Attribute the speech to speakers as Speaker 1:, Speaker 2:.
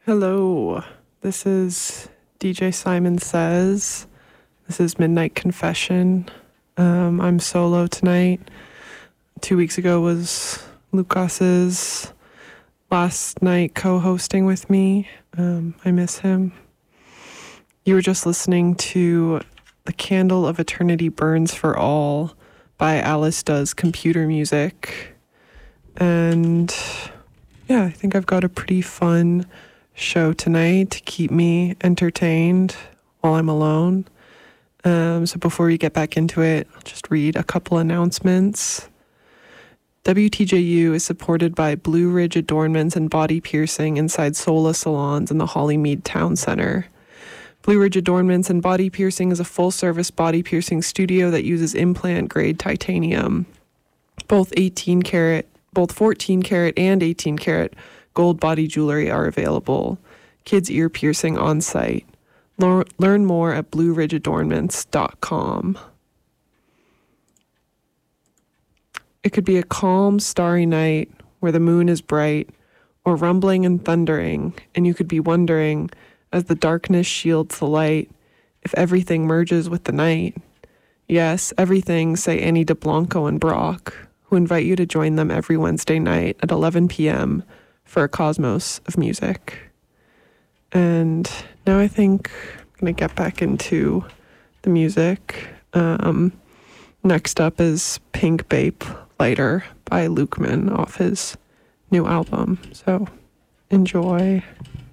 Speaker 1: Hello, this is DJ Simon Says. This is Midnight Confession. I'm solo tonight. 2 weeks ago was Lucas's last night co-hosting with me. I miss him. You were just listening to The Candle of Eternity Burns for All by Alice Does Computer Music. And yeah, I think I've got a pretty fun show tonight to keep me entertained while I'm alone. So before we get back into it, I'll just read a couple announcements. WTJU is supported by Blue Ridge Adornments and Body Piercing inside Sola Salons in the Hollymead Town Center. Blue Ridge Adornments and Body Piercing is a full-service body piercing studio that uses implant-grade titanium. Both 14 karat and 18 karat gold body jewelry are available. Kids ear piercing on site. Learn more at blueridgeadornments.com. It could be a calm, starry night where the moon is bright, or rumbling and thundering, and you could be wondering, as the darkness shields the light, if everything merges with the night. Yes, everything, say Annie DeBlanco and Brock, who invite you to join them every Wednesday night at 11 p.m. for a cosmos of music. And now I think I'm going to get back into the music. Next up is Pink Bape Lighter by Lukeman off his new album. So enjoy.